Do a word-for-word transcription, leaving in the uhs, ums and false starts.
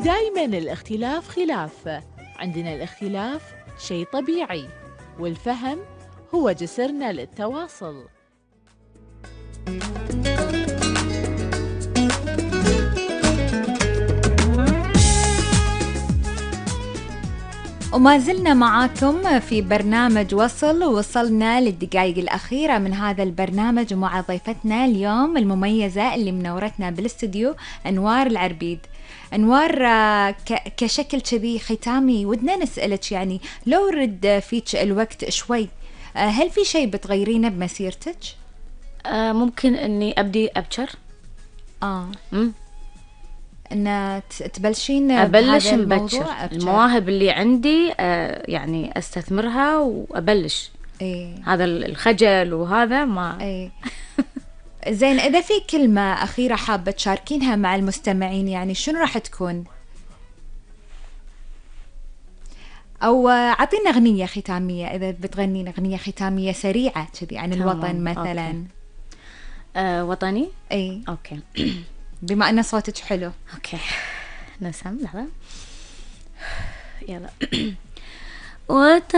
ودايما الاختلاف خلاف، عندنا الاختلاف شيء طبيعي، والفهم هو جسرنا للتواصل. وما زلنا معاكم في برنامج وصل، ووصلنا للدقائق الأخيرة من هذا البرنامج مع ضيفتنا اليوم المميزة اللي منورتنا بالاستديو، أنوار العربيد. أنوار، كشكل كذي ختامي ودنا نسألك، يعني لو رد فيك الوقت شوي، هل في شيء بتغيرينه بمسيرتك؟ آه ممكن إني أبدي أبكر. آه مم. ان تبلشين ابلش بهذا مبكر، المواهب اللي عندي آه يعني استثمرها وابلش. ايه هذا الخجل وهذا ما ايه. زين، اذا في كلمة اخيرة حابة تشاركينها مع المستمعين، يعني شنو راح تكون؟ او عطينا اغنية ختامية، اذا بتغنين اغنية ختامية سريعة كذي عن الوطن مثلا. أوكي. آه وطني. ايه اوكي. بما ان صوتك حلو. اوكي نسم لحظة. يلا. وطن